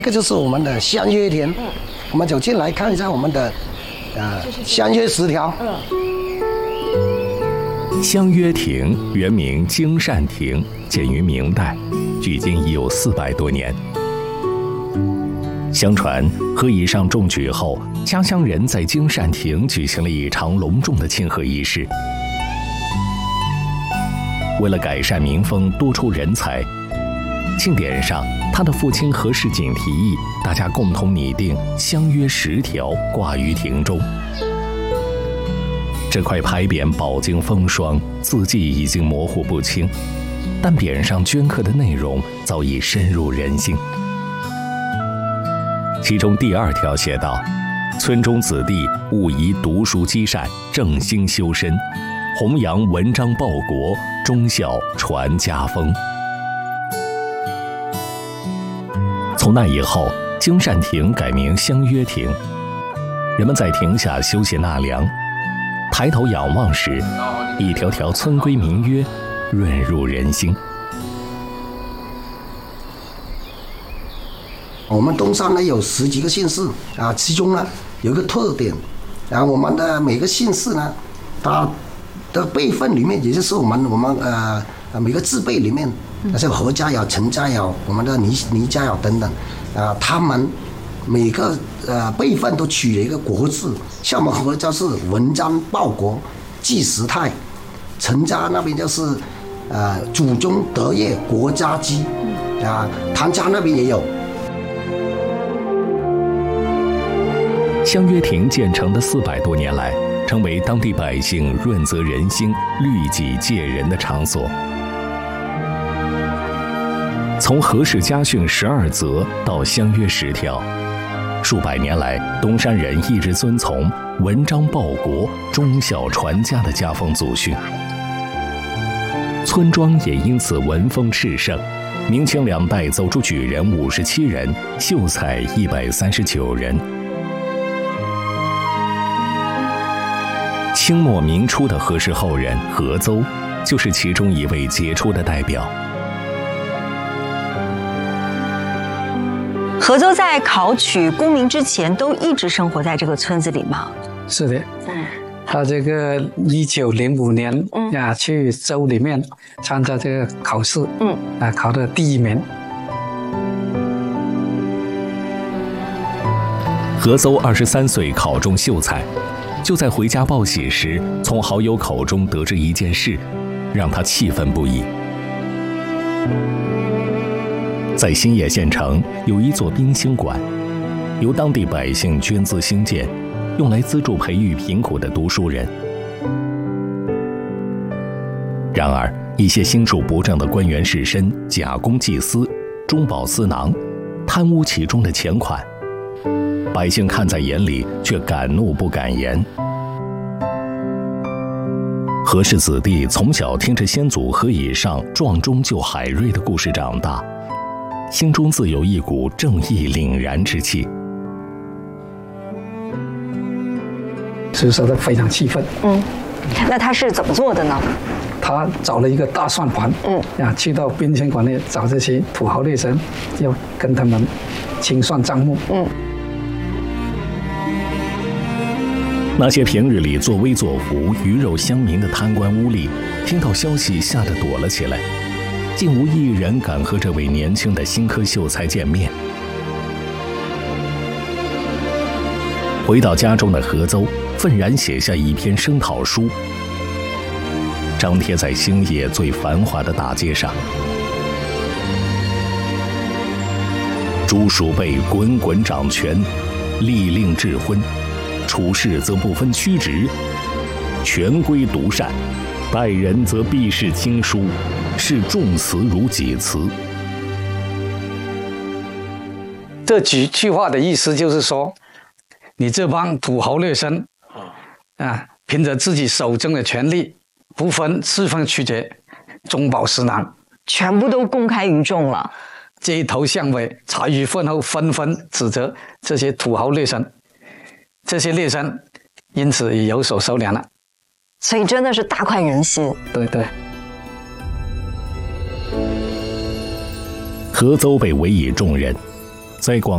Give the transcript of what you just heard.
这个就是我们的相约亭，我们走进来看一下我们的相约石条。 相约亭原名经善亭，建于明代，距今已有400多年。相传和以上中举后，家乡人在经善亭举行了一场隆重的庆贺仪式。为了改善民风，多出人才，庆典上，他的父亲何世锦提议大家共同拟定相约10条，挂于亭中。这块牌匾饱经风霜，字迹已经模糊不清，但匾上镌刻的内容早已深入人心。其中第2条写道：村中子弟务宜读书积善，正心修身，弘扬文章报国，忠孝传家风。从那以后，经善亭改名相约亭，人们在亭下休息纳凉，抬头仰望时，一条条村规民约润入人心。 我们东山呢有10几个姓氏啊，其中呢有一个特点，然后我们的每个姓氏呢，它的辈分里面，也就是我们每个字辈里面，像何家窑、陈家窑、我们的倪家窑等等，他们每个辈分都取了一个国字，像我们何家是文章报国，继时泰，陈家那边就是祖宗德业国家基，谭家那边也有。 相约亭建成的400多年来，成为当地百姓润泽人心、律己戒人的场所。从何氏家训12则到相约10条，数百年来，东山人一直遵从文章报国、忠孝传家的家风祖训。村庄也因此文风炽盛，明清2代走出举人57人，秀才139人。清末明初的何氏后人何邹，就是其中一位杰出的代表。 何邹在考取功名之前，都一直生活在这个村子里吗？ 是的，他这个1905年去州里面参加这个考试，考的第1名。 何邹23岁考中秀才，就在回家报喜时，从好友口中得知一件事，让他气愤不已。在新野县城有一座冰心馆，由当地百姓捐资兴建，用来资助培育贫苦的读书人。然而，一些心术不正的官员士绅假公济私，中饱私囊，贪污其中的钱款。百姓看在眼里，却敢怒不敢言。何氏子弟从小听着先祖何以上壮中救海瑞的故事长大，心中自有一股正义凛然之气。 所以说他非常气愤。 那他是怎么做的呢？ 他找了一个大算盘，去到冰心馆里找这些土豪劣绅，要跟他们清算账目。 那些平日里作威作福、鱼肉乡民的贪官污吏，听到消息吓得躲了起来，竟无一人敢和这位年轻的新科秀才见面。回到家中的何邹愤然写下一篇声讨书，张贴在兴业最繁华的大街上。诸鼠辈滚滚掌权，利令智昏，处事则不分曲直，权规独善，待人则必是亲疏，视重词如己词。 这几句话的意思就是说，你这帮土豪劣绅凭着自己手中的权力，不分是非曲直，中饱私囊， 全部都公开于众了。 街头巷尾，茶余饭后纷纷指责这些土豪劣绅，这些劣绅因此也有所收敛了。 所以真的是大快人心。 对对。 何邹被委以重任，在广